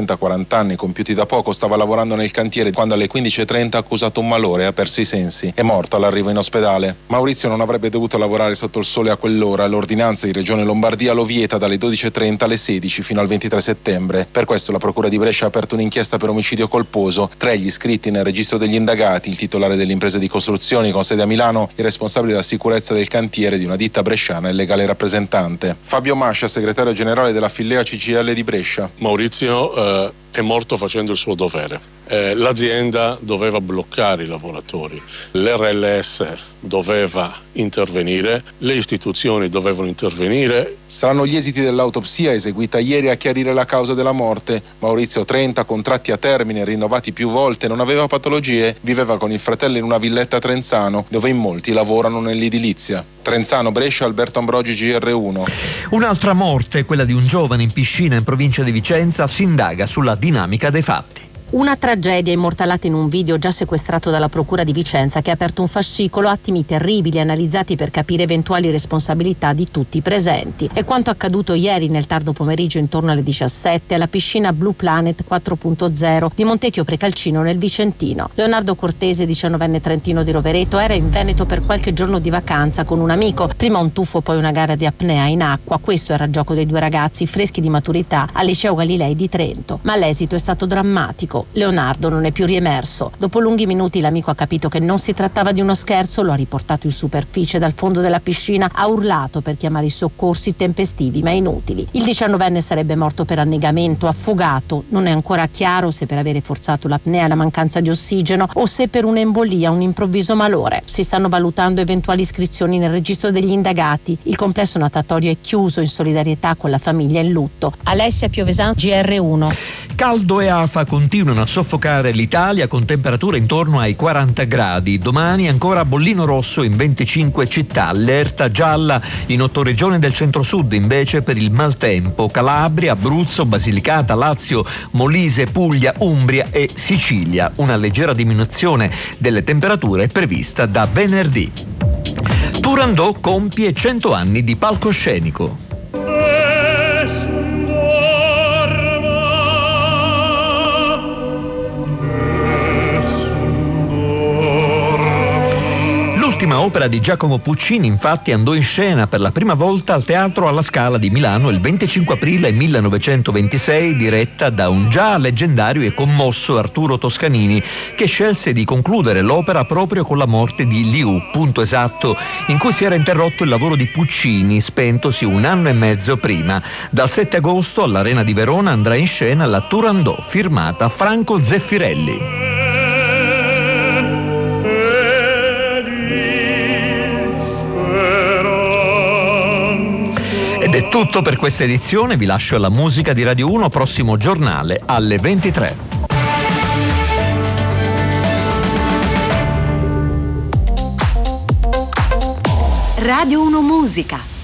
30-40 anni, compiuti da poco, stava lavorando nel cantiere quando alle 15:30 ha accusato un malore e ha perso i sensi. È morto all'arrivo in ospedale. Maurizio non avrebbe dovuto lavorare sotto il sole a quell'ora. L'ordinanza di Regione Lombardia lo vieta dalle 12:30 alle 16 fino al 23 settembre. Per questo la Procura di Brescia ha aperto un'inchiesta per omicidio colposo. Tra gli iscritti nel registro degli indagati, il titolare dell'impresa di costruzioni con sede a Milano, il responsabile della sicurezza del cantiere di una ditta bresciana e il legale rappresentante. Fabio Mascia, segretario generale della Fillea CGIL di Brescia. Maurizio è morto facendo il suo dovere. L'azienda doveva bloccare i lavoratori, l'RLS doveva intervenire, le istituzioni dovevano intervenire. Saranno gli esiti dell'autopsia eseguita ieri a chiarire la causa della morte. Maurizio, 30, contratti a termine, rinnovati più volte, non aveva patologie, viveva con il fratello in una villetta a Trenzano, dove in molti lavorano nell'edilizia. Trenzano, Brescia, Alberto Ambrogi, GR1. Un'altra morte, quella di un giovane in piscina in provincia di Vicenza, si indaga sulla dinamica dei fatti. Una tragedia immortalata in un video già sequestrato dalla Procura di Vicenza, che ha aperto un fascicolo, attimi terribili analizzati per capire eventuali responsabilità di tutti i presenti. È quanto accaduto ieri nel tardo pomeriggio intorno alle 17 alla piscina Blue Planet 4.0 di Montecchio Precalcino nel Vicentino. Leonardo Cortese, 19enne trentino di Rovereto, era in Veneto per qualche giorno di vacanza con un amico, prima un tuffo poi una gara di apnea in acqua. Questo era il gioco dei due ragazzi freschi di maturità al liceo Galilei di Trento, ma l'esito è stato drammatico. Leonardo non è più riemerso. Dopo lunghi minuti l'amico ha capito che non si trattava di uno scherzo, lo ha riportato in superficie dal fondo della piscina, ha urlato per chiamare i soccorsi tempestivi ma inutili. Il 19enne sarebbe morto per annegamento, affogato. Non è ancora chiaro se per avere forzato l'apnea e la mancanza di ossigeno o se per un'embolia, un improvviso malore. Si stanno valutando eventuali iscrizioni nel registro degli indagati. Il complesso natatorio è chiuso in solidarietà con la famiglia in lutto. Alessia Piovesan, GR1. Caldo e afa continuano a soffocare l'Italia con temperature intorno ai 40 gradi. Domani ancora bollino rosso in 25 città, allerta gialla in 8 regioni del centro-sud invece per il maltempo: Calabria, Abruzzo, Basilicata, Lazio, Molise, Puglia, Umbria e Sicilia. Una leggera diminuzione delle temperature è prevista da venerdì. Turandot compie 100 anni di palcoscenico. L'ultima opera di Giacomo Puccini infatti andò in scena per la prima volta al Teatro alla Scala di Milano il 25 aprile 1926, diretta da un già leggendario e commosso Arturo Toscanini, che scelse di concludere l'opera proprio con la morte di Liu, punto esatto in cui si era interrotto il lavoro di Puccini, spentosi un anno e mezzo prima. Dal 7 agosto all'Arena di Verona andrà in scena la Turandot firmata Franco Zeffirelli. Ed è tutto per questa edizione, vi lascio alla musica di Radio 1, prossimo giornale alle 23. Radio 1 Musica.